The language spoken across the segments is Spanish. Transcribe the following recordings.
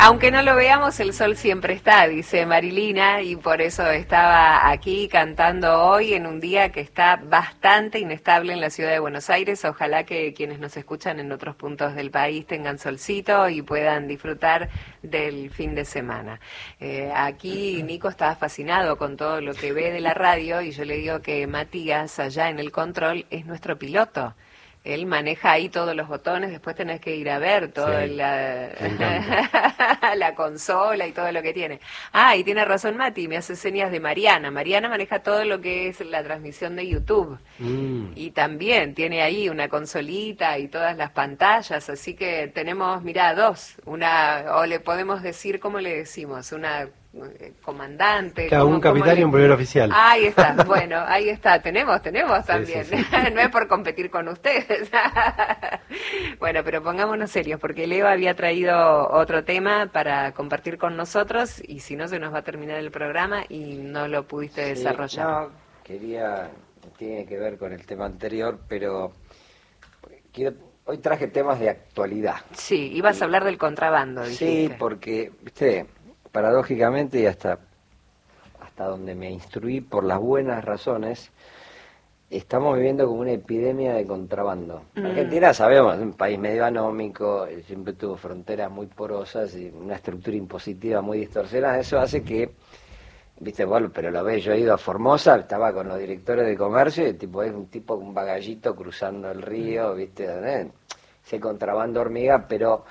Aunque no lo veamos, el sol siempre está, dice Marilina, y por eso estaba aquí cantando hoy en un día que está bastante inestable en la ciudad de Buenos Aires. Ojalá que quienes nos escuchan en otros puntos del país tengan solcito y puedan disfrutar del fin de semana. Aquí Nico estaba fascinado con todo lo que ve de la radio y yo le digo que Matías, allá en el control, es nuestro piloto. Él maneja ahí todos los botones, después tenés que ir a ver toda Sí, la consola y todo lo que tiene. Y tiene razón Mati, me hace señas de Mariana. Mariana maneja todo lo que es la transmisión de YouTube. Y también tiene ahí una consolita y todas las pantallas, así que tenemos, mirá, dos. O le podemos decir, ¿cómo le decimos? Una comandante. Claro, un capitán y un primer oficial. Ahí está, bueno, ahí está, tenemos también, sí. No es por competir con ustedes. Bueno, pero pongámonos serios, porque Leo había traído otro tema para compartir con nosotros, y si no se nos va a terminar el programa y no lo pudiste desarrollar. No, tiene que ver con el tema anterior, pero hoy traje temas de actualidad. Sí, ibas a hablar del contrabando, dijiste. Sí, porque, viste, paradójicamente y hasta donde me instruí por las buenas razones, estamos viviendo como una epidemia de contrabando. Argentina, sabemos, es un país medio anómico, siempre tuvo fronteras muy porosas y una estructura impositiva muy distorsionada. Eso hace que, viste, bueno, pero lo ves, yo he ido a Formosa, estaba con los directores de comercio y es un tipo con un bagallito cruzando el río, viste, ese contrabando hormiga, pero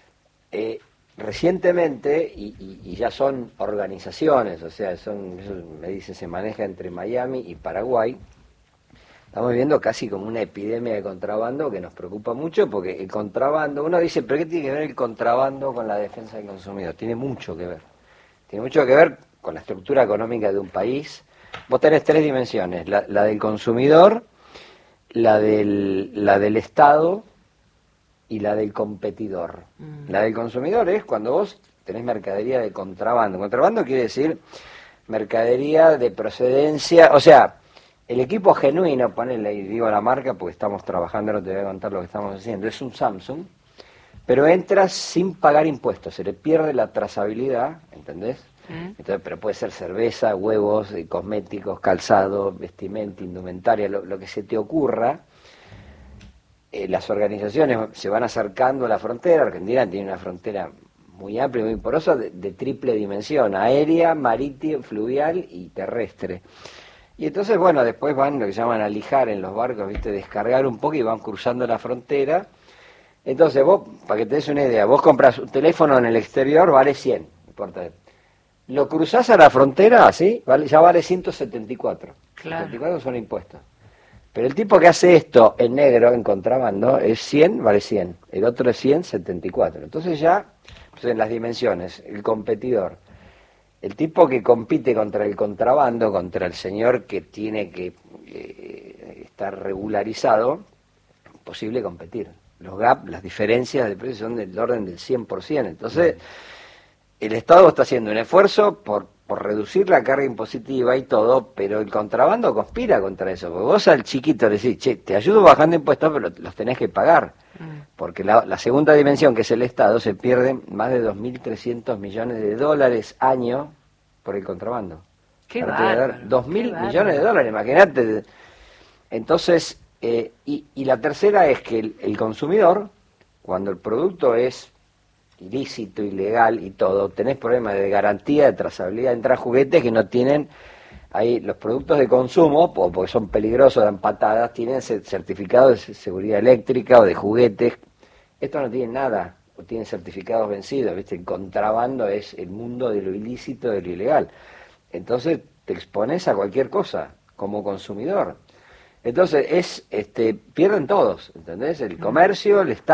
recientemente, y ya son organizaciones, o sea, eso me dicen, se maneja entre Miami y Paraguay, estamos viviendo casi como una epidemia de contrabando que nos preocupa mucho, porque el contrabando, uno dice, ¿pero qué tiene que ver el contrabando con la defensa del consumidor? Tiene mucho que ver. Tiene mucho que ver con la estructura económica de un país. Vos tenés tres dimensiones, la del consumidor, la del Estado y la del competidor. La del consumidor es cuando vos tenés mercadería de contrabando. Contrabando quiere decir mercadería de procedencia, o sea, el equipo genuino, ponele, y digo la marca porque estamos trabajando, no te voy a contar lo que estamos haciendo, es un Samsung, pero entras sin pagar impuestos, se le pierde la trazabilidad, ¿entendés? Entonces, pero puede ser cerveza, huevos, cosméticos, calzado, vestimenta, indumentaria, lo que se te ocurra. Las organizaciones se van acercando a la frontera. Argentina tiene una frontera muy amplia y muy porosa de triple dimensión, aérea, marítima, fluvial y terrestre. Y entonces, bueno, después van lo que llaman a lijar en los barcos, ¿viste? Descargar un poco y van cruzando la frontera. Entonces vos, para que te des una idea, vos compras un teléfono en el exterior, vale 100, no importa. Lo cruzás a la frontera, ¿sí? Ya vale 174. Claro. 174 son impuestos. Pero el tipo que hace esto en negro, en contrabando, es 100, vale 100. El otro es 174. Entonces ya, pues en las dimensiones, el competidor, el tipo que compite contra el contrabando, contra el señor que tiene que estar regularizado, imposible competir. Los gaps, las diferencias de precios son del orden del 100%. Entonces, el Estado está haciendo un esfuerzo por reducir la carga impositiva y todo, pero el contrabando conspira contra eso. Porque vos al chiquito le decís, che, te ayudo bajando impuestos, pero los tenés que pagar. Porque la segunda dimensión, que es el Estado, se pierde más de 2.300 millones de dólares año por el contrabando. ¡Qué bárbaro! 2.000 millones de dólares, imagínate. Entonces, y la tercera es que el consumidor, cuando el producto es ilícito, ilegal y todo, tenés problemas de garantía, de trazabilidad. Entran juguetes que no tienen, ahí los productos de consumo, porque son peligrosos, dan patadas, tienen certificados de seguridad eléctrica o de juguetes. Esto no tiene nada, o tienen certificados vencidos, ¿viste? El contrabando es el mundo de lo ilícito, de lo ilegal. Entonces te expones a cualquier cosa como consumidor. Entonces pierden todos, ¿entendés? El comercio, el Estado.